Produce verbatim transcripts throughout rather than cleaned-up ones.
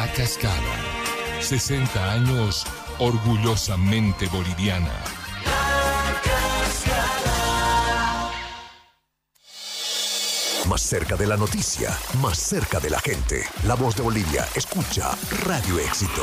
La Cascada. sesenta años orgullosamente boliviana. Más cerca de la noticia, más cerca de la gente. La Voz de Bolivia, escucha Radio Éxito.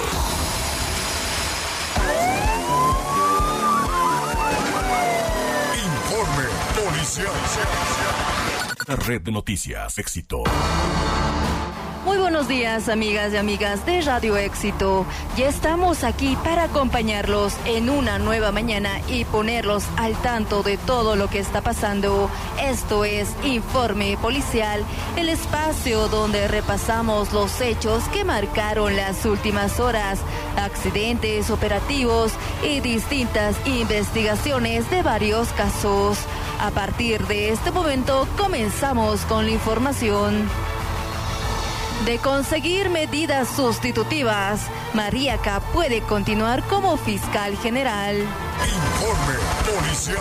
Informe policial. Red de Noticias, Éxito. Muy buenos días, amigas y amigas de Radio Éxito. Ya estamos aquí para acompañarlos en una nueva mañana y ponerlos al tanto de todo lo que está pasando. Esto es Informe Policial, el espacio donde repasamos los hechos que marcaron las últimas horas, accidentes, operativos y distintas investigaciones de varios casos. A partir de este momento comenzamos con la información. De conseguir medidas sustitutivas, Mariaca puede continuar como fiscal general. Informe policial.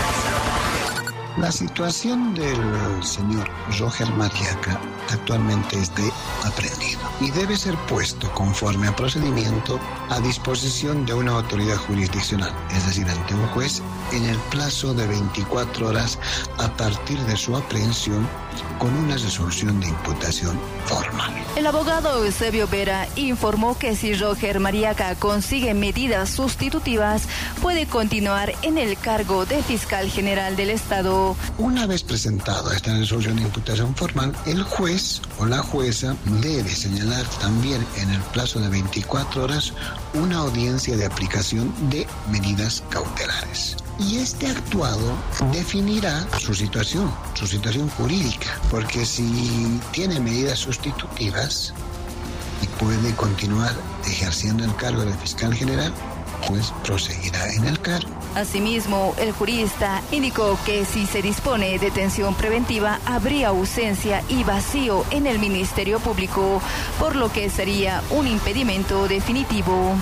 La situación del señor Roger Mariaca actualmente es de aprehendido y debe ser puesto conforme a procedimiento a disposición de una autoridad jurisdiccional, es decir, ante un juez, en el plazo de veinticuatro horas a partir de su aprehensión con una resolución de imputación formal. El abogado Eusebio Vera informó que si Roger Mariaca consigue medidas sustitutivas, puede continuar en el cargo de fiscal general del Estado. Una vez presentada esta resolución de imputación formal, el juez o la jueza debe señalar también en el plazo de veinticuatro horas una audiencia de aplicación de medidas cautelares. Y este actuado definirá su situación, su situación jurídica, porque si tiene medidas sustitutivas y puede continuar ejerciendo el cargo de fiscal general, pues proseguirá en el cargo. Asimismo, el jurista indicó que si se dispone de detención preventiva, habría ausencia y vacío en el Ministerio Público, por lo que sería un impedimento definitivo.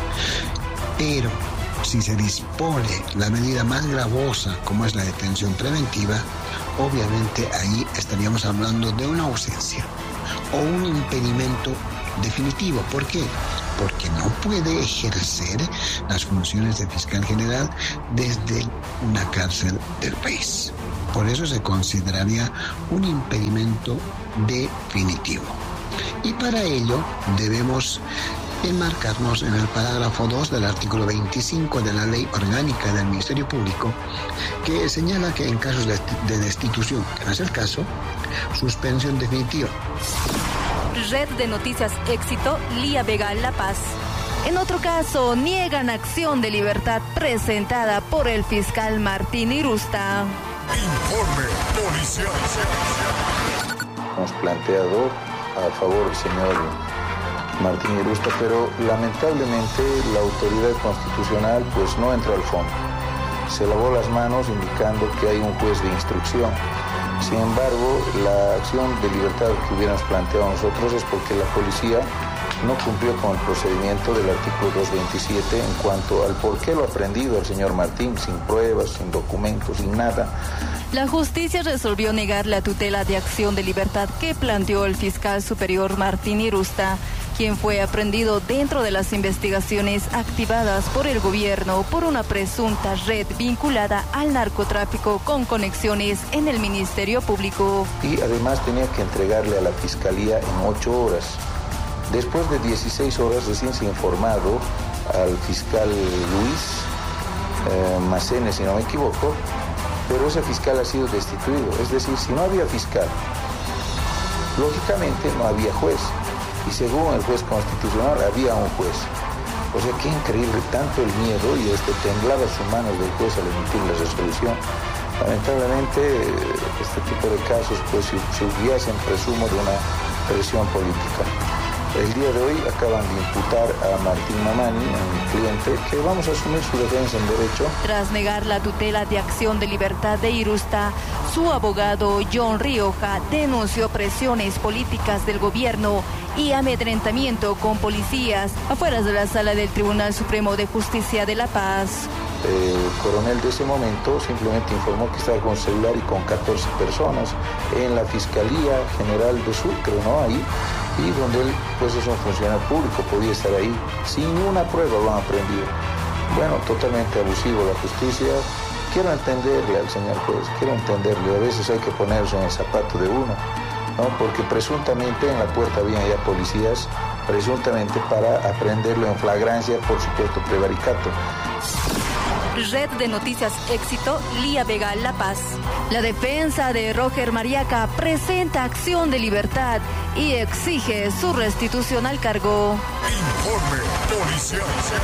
Pero si se dispone la medida más gravosa, como es la detención preventiva, obviamente ahí estaríamos hablando de una ausencia o un impedimento definitivo. ¿Por qué? Porque no puede ejercer las funciones de fiscal general desde una cárcel del país. Por eso se consideraría un impedimento definitivo. Y para ello debemos enmarcarnos en el parágrafo dos del artículo veinticinco de la Ley Orgánica del Ministerio Público, que señala que en casos de destitución, que no es el caso, suspensión definitiva. Red de Noticias Éxito, Lía Vega, La Paz. En otro caso, niegan acción de libertad presentada por el fiscal Martín Irusta. Informe policial. Hemos planteado a favor del señor Martín Irusta, pero lamentablemente la autoridad constitucional pues no entró al fondo. Se lavó las manos indicando que hay un juez de instrucción. Sin embargo, la acción de libertad que hubiéramos planteado nosotros es porque la policía no cumplió con el procedimiento del artículo doscientos veintisiete en cuanto al por qué lo ha prendido el señor Martín, sin pruebas, sin documentos, sin nada. La justicia resolvió negar la tutela de acción de libertad que planteó el fiscal superior Martín Irusta, quien fue aprehendido dentro de las investigaciones activadas por el gobierno por una presunta red vinculada al narcotráfico con conexiones en el Ministerio Público. Y además tenía que entregarle a la fiscalía en ocho horas. Después de dieciséis horas recién se ha informado al fiscal Luis eh, Macene, si no me equivoco, pero ese fiscal ha sido destituido. Es decir, si no había fiscal, lógicamente no había juez. Y según el juez constitucional había un juez. O sea, qué increíble, tanto el miedo y este temblaba sus manos del juez al emitir la resolución. Lamentablemente, este tipo de casos pues subyace en presumo de una presión política. El día de hoy acaban de imputar a Martín Mamani, a mi cliente, que vamos a asumir su defensa en derecho. Tras negar la tutela de acción de libertad de Irusta, su abogado John Rioja denunció presiones políticas del gobierno y amedrentamiento con policías afuera de la sala del Tribunal Supremo de Justicia de La Paz. El coronel de ese momento simplemente informó que estaba con celular y con catorce personas en la Fiscalía General de Sucre, ¿no? Ahí. y donde él pues es un funcionario público, podía estar ahí, sin ninguna prueba lo han aprendido. Bueno, totalmente abusivo la justicia. Quiero entenderle al señor juez, quiero entenderle, a veces hay que ponerse en el zapato de uno, ¿no? Porque presuntamente en la puerta habían ya policías, presuntamente para aprenderlo en flagrancia, por supuesto prevaricato. Red de Noticias Éxito, Lía Vega, La Paz. La defensa de Roger Mariaca presenta acción de libertad y exige su restitución al cargo. Informe policial.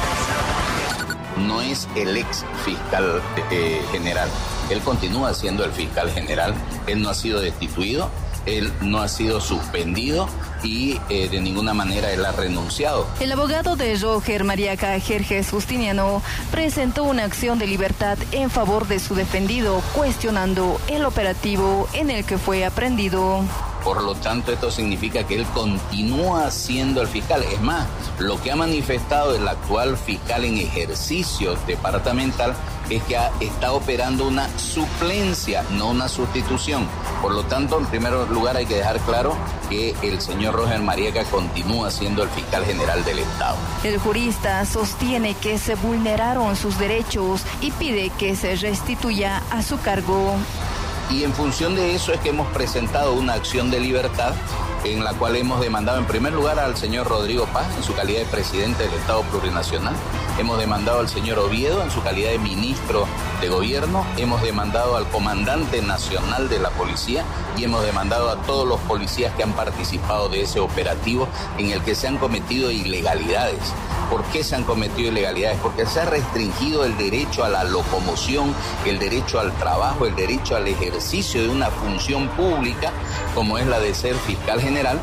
No es el ex fiscal eh, general. Él continúa siendo el fiscal general. Él no ha sido destituido, él no ha sido suspendido y eh, de ninguna manera él ha renunciado. El abogado de Roger Mariaca, Jerjes Justiniano, presentó una acción de libertad en favor de su defendido, cuestionando el operativo en el que fue aprehendido. Por lo tanto, esto significa que él continúa siendo el fiscal. Es más, lo que ha manifestado el actual fiscal en ejercicio departamental es que ha, está operando una suplencia, no una sustitución. Por lo tanto, en primer lugar hay que dejar claro que el señor Roger Mariaca continúa siendo el fiscal general del Estado. El jurista sostiene que se vulneraron sus derechos y pide que se restituya a su cargo. Y en función de eso es que hemos presentado una acción de libertad en la cual hemos demandado en primer lugar al señor Rodrigo Paz en su calidad de presidente del Estado Plurinacional, hemos demandado al señor Oviedo en su calidad de ministro de gobierno, hemos demandado al comandante nacional de la policía y hemos demandado a todos los policías que han participado de ese operativo en el que se han cometido ilegalidades. ¿Por qué se han cometido ilegalidades? Porque se ha restringido el derecho a la locomoción, el derecho al trabajo, el derecho al ejercicio de una función pública como es la de ser fiscal general.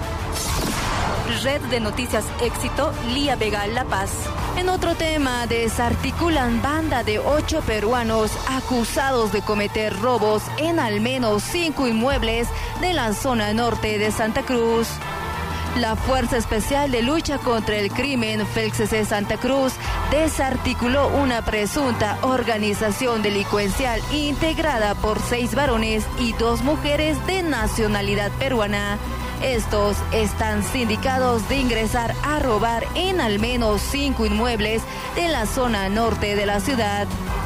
Red de Noticias Éxito, Lía Vega, La Paz. En otro tema, desarticulan banda de ocho peruanos acusados de cometer robos en al menos cinco inmuebles de la zona norte de Santa Cruz. La Fuerza Especial de Lucha contra el Crimen, F E L C C Santa Cruz, desarticuló una presunta organización delincuencial integrada por seis varones y dos mujeres de nacionalidad peruana. Estos están sindicados de ingresar a robar en al menos cinco inmuebles de la zona norte de la ciudad.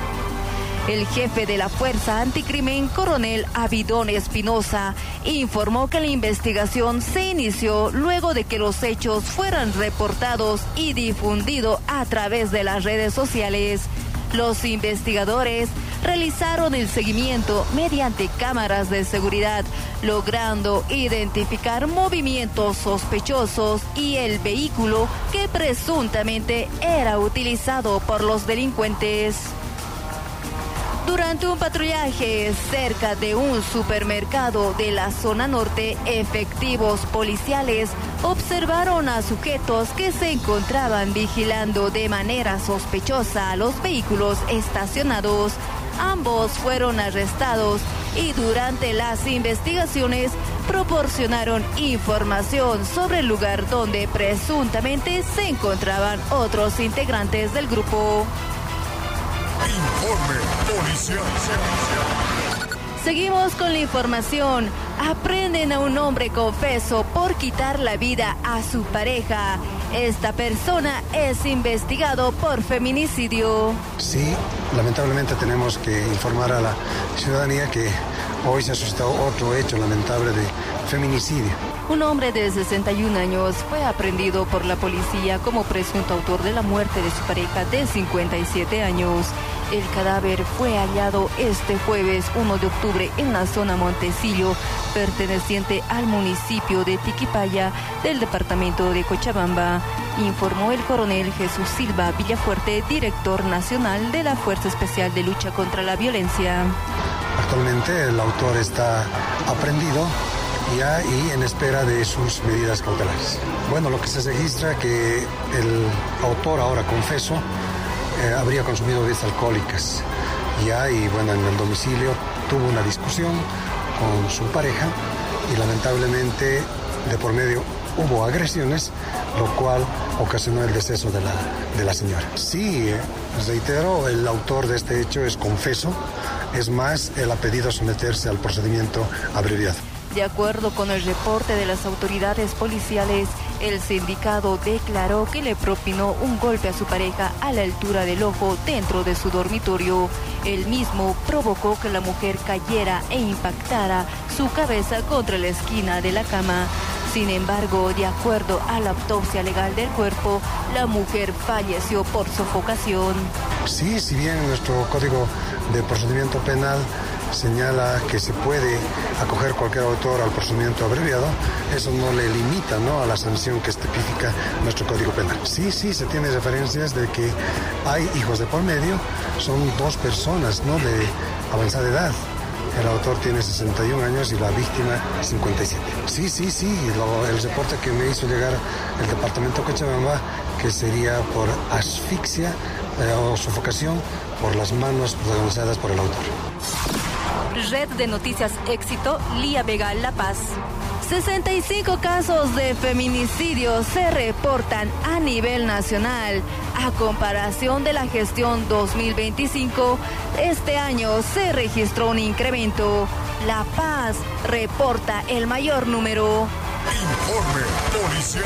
El jefe de la Fuerza Anticrimen, coronel Abidón Espinosa, informó que la investigación se inició luego de que los hechos fueran reportados y difundidos a través de las redes sociales. Los investigadores realizaron el seguimiento mediante cámaras de seguridad, logrando identificar movimientos sospechosos y el vehículo que presuntamente era utilizado por los delincuentes. Durante un patrullaje cerca de un supermercado de la zona norte, efectivos policiales observaron a sujetos que se encontraban vigilando de manera sospechosa a los vehículos estacionados. Ambos fueron arrestados y durante las investigaciones proporcionaron información sobre el lugar donde presuntamente se encontraban otros integrantes del grupo. Informe policial. Seguimos con la información. Aprenden a un hombre confeso por quitar la vida a su pareja. Esta persona es investigado por feminicidio. Sí, lamentablemente tenemos que informar a la ciudadanía que hoy se ha suscitado otro hecho lamentable de feminicidio. Un hombre de sesenta y un años fue aprehendido por la policía como presunto autor de la muerte de su pareja de cincuenta y siete años. El cadáver fue hallado este jueves uno de octubre en la zona Montecillo, perteneciente al municipio de Tiquipaya del departamento de Cochabamba, informó el coronel Jesús Silva Villafuerte, director nacional de la Fuerza Especial de Lucha contra la Violencia. Actualmente el autor está aprehendido ya y en espera de sus medidas cautelares. Bueno, lo que se registra que el autor, ahora confeso, eh, habría consumido bebidas alcohólicas ya y bueno, en el domicilio tuvo una discusión con su pareja y lamentablemente de por medio hubo agresiones, lo cual ocasionó el deceso de la, de la señora. Sí, eh, reitero, el autor de este hecho es confeso, es más, él ha pedido someterse al procedimiento abreviado. De acuerdo con el reporte de las autoridades policiales, el sindicado declaró que le propinó un golpe a su pareja a la altura del ojo dentro de su dormitorio. El mismo provocó que la mujer cayera e impactara su cabeza contra la esquina de la cama. Sin embargo, de acuerdo a la autopsia legal del cuerpo, la mujer falleció por sofocación. Sí, si bien nuestro Código de Procedimiento Penal señala que se puede acoger cualquier autor al procedimiento abreviado, eso no le limita, ¿no?, a la sanción que tipifica nuestro Código Penal. Sí, sí, se tiene referencias de que hay hijos de por medio, son dos personas, ¿no?, de avanzada edad. El autor tiene sesenta y un años y la víctima cincuenta y siete. Sí, sí, sí, lo, el reporte que me hizo llegar el departamento de Cochabamba, que sería por asfixia eh, o sofocación por las manos protagonizadas por el autor. Red de Noticias Éxito, Lía Vega, La Paz. sesenta y cinco casos de feminicidio se reportan a nivel nacional. A comparación de la gestión dos mil veinticinco, este año se registró un incremento. La Paz reporta el mayor número. Informe policial.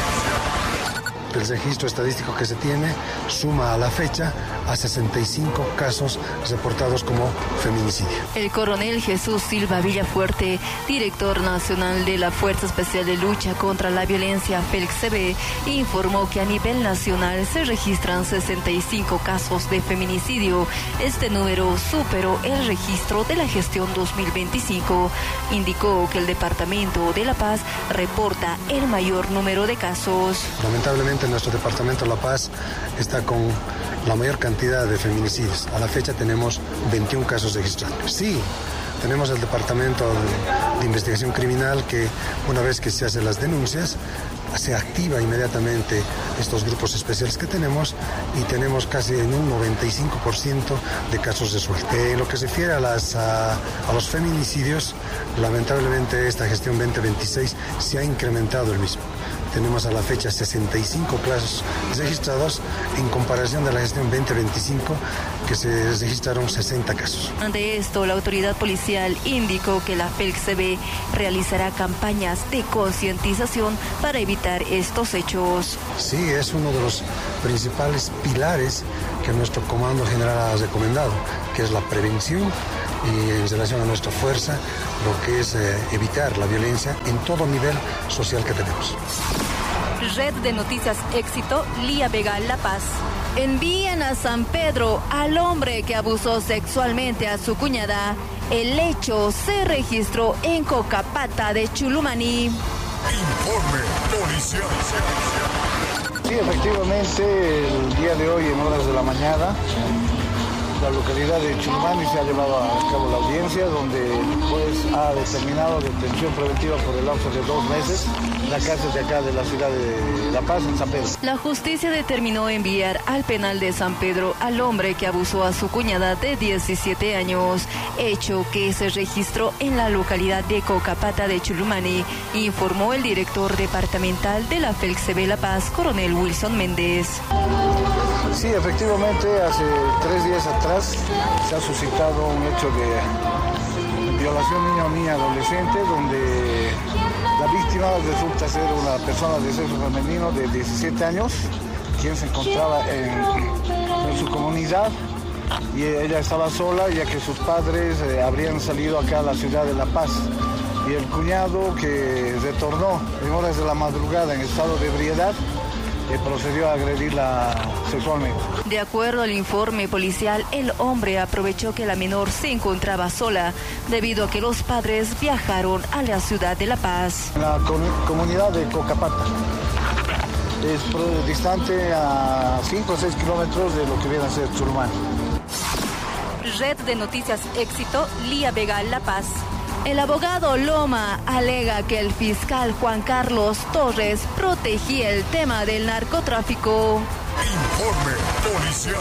El registro estadístico que se tiene suma a la fecha a sesenta y cinco casos reportados como feminicidio. El coronel Jesús Silva Villafuerte, director nacional de la Fuerza Especial de Lucha contra la Violencia, FELCSB, informó que a nivel nacional se registran sesenta y cinco casos de feminicidio. Este número superó el registro de la gestión dos mil veinticinco. Indicó que el Departamento de La Paz reporta el mayor número de casos. Lamentablemente, nuestro departamento La Paz está con la mayor cantidad de feminicidios. A la fecha tenemos veintiún casos registrados. Sí, tenemos el departamento de, de investigación criminal que una vez que se hacen las denuncias, se activa inmediatamente estos grupos especiales que tenemos y tenemos casi en un noventa y cinco por ciento de casos resueltos. En lo que se refiere a, las, a, a los feminicidios, lamentablemente esta gestión veinte veintiséis se ha incrementado el mismo. Tenemos a la fecha sesenta y cinco casos registrados en comparación de la gestión veinte veinticinco, que se registraron sesenta casos. Ante esto, la autoridad policial indicó que la FELCSB realizará campañas de concientización para evitar estos hechos. Sí, es uno de los principales pilares que nuestro Comando General ha recomendado, que es la prevención y en relación a nuestra fuerza, lo que es eh, evitar la violencia en todo nivel social que tenemos. Red de Noticias Éxito, Lía Vega, La Paz. Envían a San Pedro al hombre que abusó sexualmente a su cuñada. El hecho se registró en Cocapata de Chulumaní. Informe policial. Sí, efectivamente, el día de hoy, en horas de la mañana, la localidad de Chulumaní se ha llevado a cabo la audiencia, donde el juez ha determinado detención preventiva por el lapso de dos meses en la cárcel de acá de la ciudad de La Paz, en San Pedro. La justicia determinó enviar al penal de San Pedro al hombre que abusó a su cuñada de diecisiete años, hecho que se registró en la localidad de Cocapata de Chulumaní, informó el director departamental de la FELCSB La Paz, coronel Wilson Méndez. Sí, efectivamente, hace tres días atrás se ha suscitado un hecho de violación niño o niña adolescente, donde la víctima resulta ser una persona de sexo femenino de diecisiete años, quien se encontraba en, en su comunidad, y ella estaba sola ya que sus padres eh, habrían salido acá a la ciudad de La Paz. Y el cuñado, que retornó en horas de la madrugada en estado de ebriedad, eh, procedió a agredirla sexualmente. De acuerdo al informe policial, el hombre aprovechó que la menor se encontraba sola debido a que los padres viajaron a la ciudad de La Paz. En la com- comunidad de Cocapata. Es pro- distante a cinco o seis kilómetros de lo que viene a ser Chulumaní. Red de Noticias Éxito, Lía Vega, La Paz. El abogado Loma alega que el fiscal Juan Carlos Torres protegía el tema del narcotráfico. Informe policial.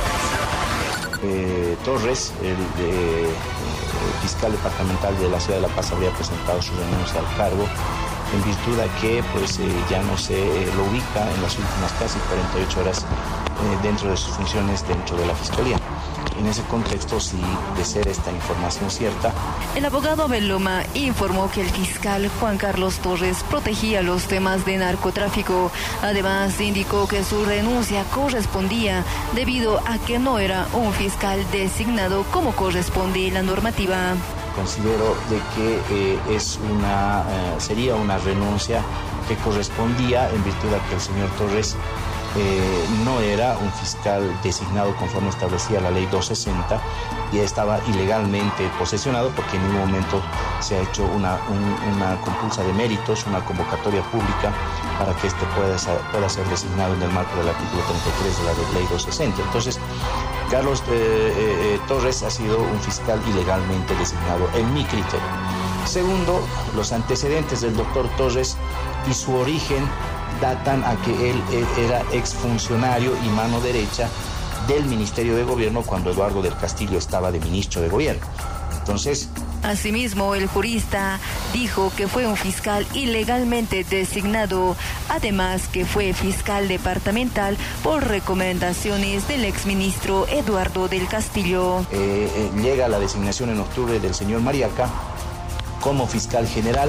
Eh, Torres, el, de, el fiscal departamental de la ciudad de La Paz, habría presentado su renuncia al cargo en virtud de que pues, eh, ya no se eh, lo ubica en las últimas casi cuarenta y ocho horas eh, dentro de sus funciones dentro de la Fiscalía. En ese contexto, si de ser esta información cierta, el abogado Abel Loma informó que el fiscal Juan Carlos Torres protegía los temas de narcotráfico. Además, indicó que su renuncia correspondía debido a que no era un fiscal designado como corresponde la normativa. Considero de que eh, es una, eh, sería una renuncia que correspondía en virtud de que el señor Torres eh, no era un fiscal designado conforme establecía la ley doscientos sesenta y estaba ilegalmente posesionado porque en un momento se ha hecho una, un, una compulsa de méritos, una convocatoria pública para que éste pueda, pueda ser designado en el marco del artículo treinta y tres de la ley doscientos sesenta. Entonces, Carlos eh, eh, Torres ha sido un fiscal ilegalmente designado, en mi criterio. Segundo, los antecedentes del doctor Torres y su origen datan a que él era exfuncionario y mano derecha del Ministerio de Gobierno cuando Eduardo del Castillo estaba de ministro de Gobierno. Entonces, asimismo, el jurista dijo que fue un fiscal ilegalmente designado, además que fue fiscal departamental por recomendaciones del exministro Eduardo del Castillo. Eh, eh, llega la designación en octubre del señor Mariaca como fiscal general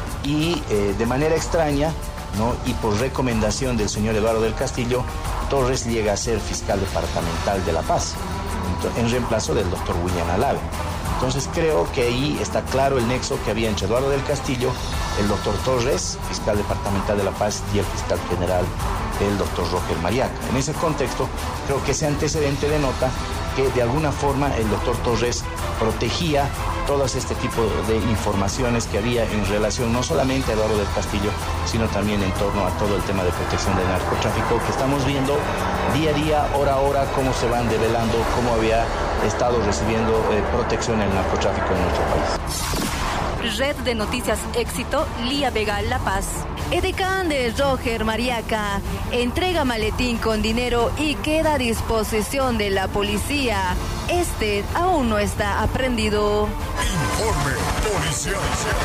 y eh, de manera extraña, ¿no?, y por recomendación del señor Eduardo del Castillo, Torres llega a ser fiscal departamental de La Paz, en reemplazo del doctor William Alave. Entonces creo que ahí está claro el nexo que había entre Eduardo del Castillo, el doctor Torres, fiscal departamental de La Paz, y el fiscal general, el doctor Roger Mariaca. En ese contexto, creo que ese antecedente denota que de alguna forma el doctor Torres protegía todas este tipo de informaciones que había en relación no solamente a Eduardo del Castillo, sino también en torno a todo el tema de protección del narcotráfico, que estamos viendo día a día, hora a hora, cómo se van develando, cómo había estado recibiendo eh, protección el narcotráfico en nuestro país. Red de Noticias Éxito, Lía Vega, La Paz. Edecán de Roger Mariaca entrega maletín con dinero y queda a disposición de la policía. Este aún no está aprehendido. Informe policial.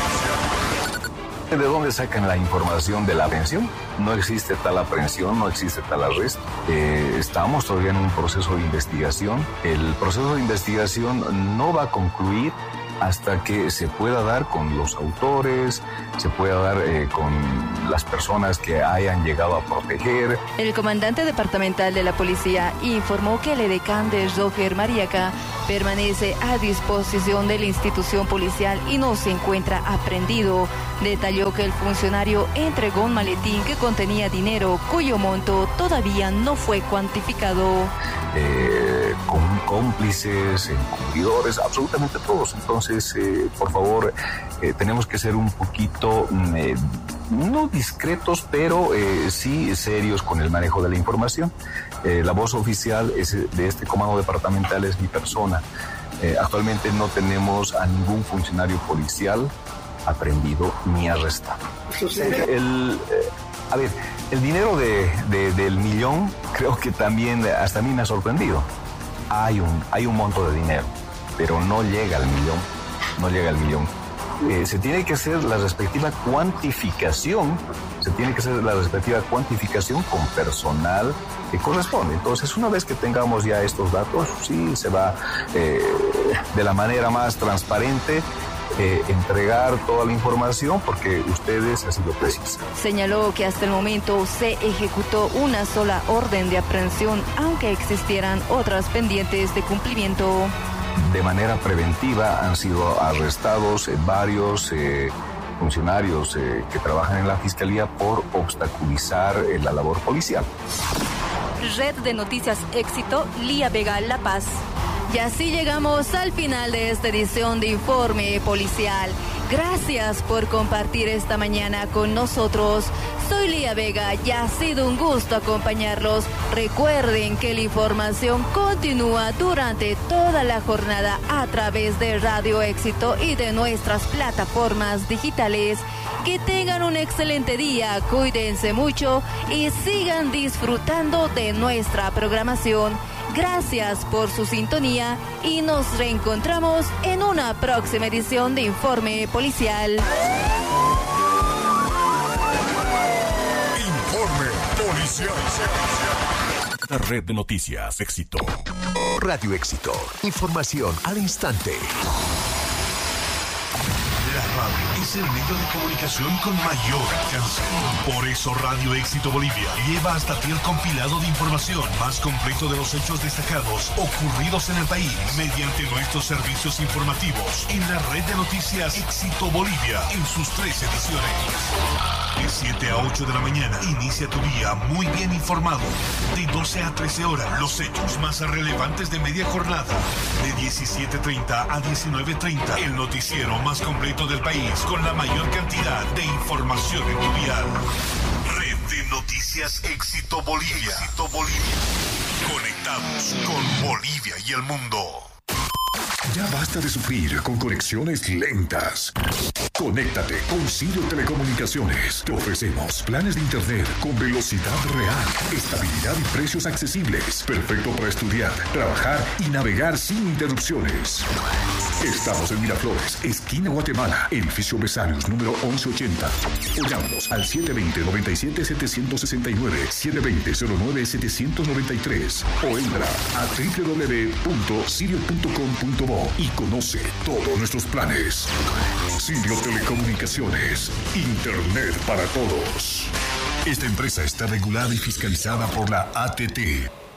¿De dónde sacan la información de la aprehensión? No existe tal aprehensión, no existe tal arresto. Eh, estamos todavía en un proceso de investigación. El proceso de investigación no va a concluir hasta que se pueda dar con los autores, se pueda dar eh, con las personas que hayan llegado a proteger. El comandante departamental de la policía informó que el edecán de Roger Mariaca permanece a disposición de la institución policial y no se encuentra aprehendido. Detalló que el funcionario entregó un maletín que contenía dinero cuyo monto todavía no fue cuantificado. Eh, con cómplices, encubridores, absolutamente todos. Entonces, eh, por favor, eh, tenemos que ser un poquito, eh, no discretos, pero eh, sí serios con el manejo de la información. Eh, la voz oficial es, de este comando departamental es mi persona. Eh, actualmente no tenemos a ningún funcionario policial aprehendido ni arrestado. El... Eh, A ver, el dinero de, de, del millón creo que también hasta a mí me ha sorprendido. Hay un, hay un monto de dinero, pero no llega al millón, no llega al millón. Eh, se tiene que hacer la respectiva cuantificación, se tiene que hacer la respectiva cuantificación con personal que corresponde. Entonces, una vez que tengamos ya estos datos, sí se va eh, de la manera más transparente Eh, entregar toda la información porque ustedes así lo precisan. Señaló que hasta el momento se ejecutó una sola orden de aprehensión, aunque existieran otras pendientes de cumplimiento. De manera preventiva han sido arrestados eh, varios eh, funcionarios eh, que trabajan en la Fiscalía por obstaculizar eh, la labor policial. Red de Noticias Éxito, Lía Vega, La Paz. Y así llegamos al final de esta edición de Informe Policial. Gracias por compartir esta mañana con nosotros. Soy Lía Vega y ha sido un gusto acompañarlos. Recuerden que la información continúa durante toda la jornada a través de Radio Éxito y de nuestras plataformas digitales. Que tengan un excelente día, cuídense mucho y sigan disfrutando de nuestra programación. Gracias por su sintonía y nos reencontramos en una próxima edición de Informe Policial. Informe Policial. La red de noticias Éxito. Radio Éxito. Información al instante. La radio es el medio de comunicación con mayor alcance. Por eso Radio Éxito Bolivia lleva hasta ti el compilado de información más completo de los hechos destacados ocurridos en el país mediante nuestros servicios informativos en la red de noticias Éxito Bolivia en sus tres ediciones. De siete a ocho de la mañana inicia tu día muy bien informado. De doce a trece horas los hechos más relevantes de media jornada. De diecisiete treinta a diecinueve treinta el noticiero más completo del país con la mayor cantidad de información en tu dial. Red de Noticias Éxito Bolivia. Éxito Bolivia. Conectados con Bolivia y el mundo. Ya basta de sufrir con conexiones lentas. Conéctate con Sirio Telecomunicaciones. Te ofrecemos planes de internet con velocidad real, estabilidad y precios accesibles. Perfecto para estudiar, trabajar y navegar sin interrupciones. Estamos en Miraflores, esquina Guatemala, edificio Besarios, número once ochenta. O llámanos al siete dos cero, nueve siete, siete seis nueve, siete dos cero, cero nueve, siete nueve tres. O entra a doble u doble u doble u punto sirio punto com punto bo y conoce todos nuestros planes. Sirio Telecomunicaciones, Internet para todos. Esta empresa está regulada y fiscalizada por la A T T.